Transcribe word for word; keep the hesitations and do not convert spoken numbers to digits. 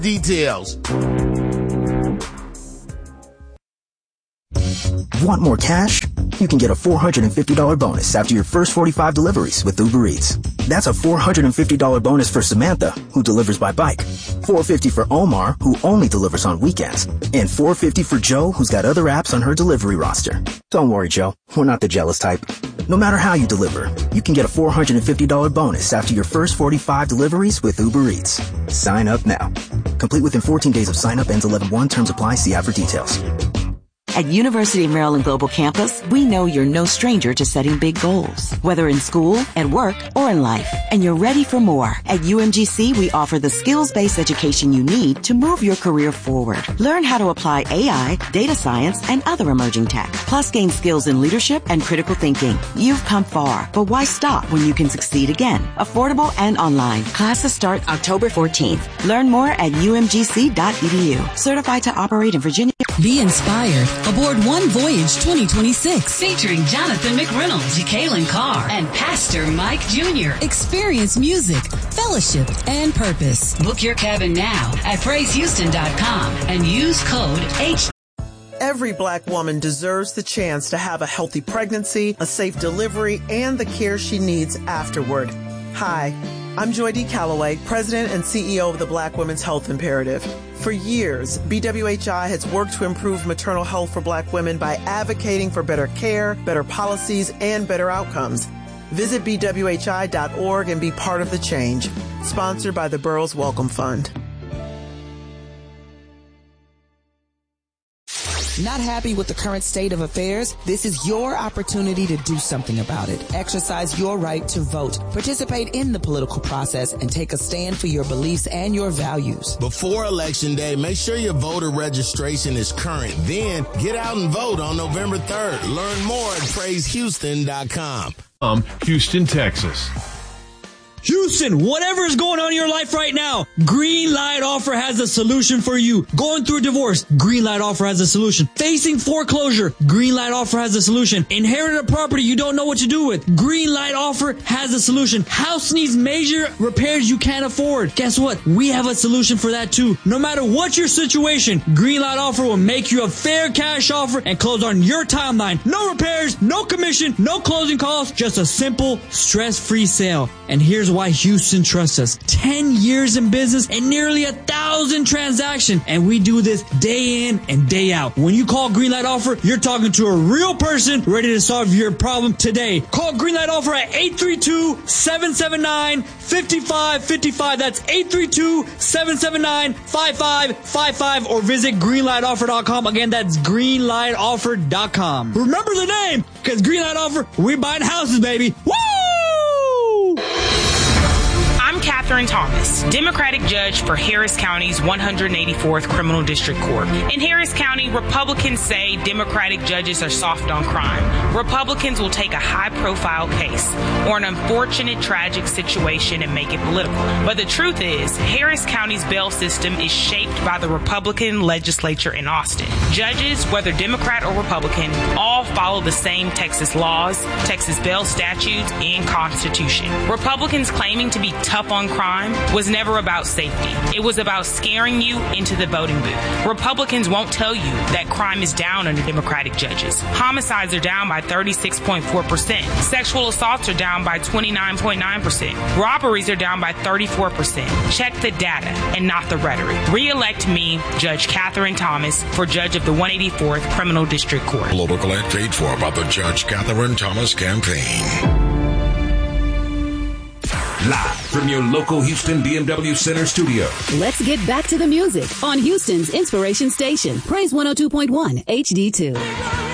Details. Want more cash? You can get a four hundred fifty dollars bonus after your first forty-five deliveries with Uber Eats. That's a four hundred fifty dollars bonus for Samantha, who delivers by bike, four hundred fifty dollars for Omar, who only delivers on weekends, and four hundred fifty dollars for Joe, who's got other apps on her delivery roster. Don't worry, Joe. We're not the jealous type. No matter how you deliver, you can get a four hundred fifty dollars bonus after your first forty-five deliveries with Uber Eats. Sign up now. Complete within fourteen days of sign up. Ends eleven one. Terms apply. See app for details. At University of Maryland Global Campus, we know you're no stranger to setting big goals, whether in school, at work, or in life, and you're ready for more. At U M G C, we offer the skills-based education you need to move your career forward. Learn how to apply A I, data science, and other emerging tech, plus gain skills in leadership and critical thinking. You've come far, but why stop when you can succeed again? Affordable and online. Classes start October fourteenth. Learn more at U M G C dot E D U. Certified to operate in Virginia. Be inspired aboard One Voyage twenty twenty-six. Featuring Jonathan McReynolds, Jacqueline Carr, and Pastor Mike Junior Experience music, fellowship, and purpose. Book your cabin now at praise houston dot com and use code H. Every Black woman deserves the chance to have a healthy pregnancy, a safe delivery, and the care she needs afterward. Hi, I'm Joy D. Calloway, President and C E O of the Black Women's Health Imperative. For years, B W H I has worked to improve maternal health for Black women by advocating for better care, better policies, and better outcomes. Visit B W H I dot org and be part of the change. Sponsored by the Burroughs Welcome Fund. Not happy with the current state of affairs? This is your opportunity to do something about it. Exercise your right to vote. Participate in the political process and take a stand for your beliefs and your values. Before Election Day, make sure your voter registration is current. Then get out and vote on November third. Learn more at praise houston dot com. Um, Houston, Texas. Houston, whatever is going on in your life right now, Green Light Offer has a solution for you. Going through a divorce, Green Light Offer has a solution. Facing foreclosure, Green Light Offer has a solution. Inherited a property you don't know what to do with, Green Light Offer has a solution. House needs major repairs you can't afford. Guess what? We have a solution for that too. No matter what your situation, Green Light Offer will make you a fair cash offer and close on your timeline. No repairs, no commission, no closing costs, just a simple, stress-free sale. And here's why Houston trusts us. Ten years in business and nearly a thousand transactions. And we do this day in and day out. When you call Greenlight Offer, you're talking to a real person ready to solve your problem today. Call Greenlight Offer at eight three two, seven seven nine, five five five five. That's eight three two, seven seven nine, five five five five. Or visit greenlight offer dot com. Again, that's greenlight offer dot com. Remember the name, because Greenlight Offer, we buying houses, baby. Woo! I'm Catherine Thomas, Democratic judge for Harris County's one hundred eighty-fourth Criminal District Court. In Harris County, Republicans say Democratic judges are soft on crime. Republicans will take a high-profile case or an unfortunate, tragic situation and make it political. But the truth is, Harris County's bail system is shaped by the Republican legislature in Austin. Judges, whether Democrat or Republican, all follow the same Texas laws, Texas bail statutes, and Constitution. Republicans claiming to be tough on crime was never about safety. It was about scaring you into the voting booth. Republicans won't tell you that crime is down under Democratic judges. Homicides are down by thirty-six point four percent. Sexual assaults are down by twenty-nine point nine percent. Robberies are down by thirty-four percent. Check the data and not the rhetoric. Re-elect me, Judge Catherine Thomas, for judge of the one hundred eighty-fourth Criminal District Court. Political ad paid for by the Judge Catherine Thomas campaign. Live from your local Houston B M W Center studio. Let's get back to the music on Houston's Inspiration Station. Praise one oh two point one H D two.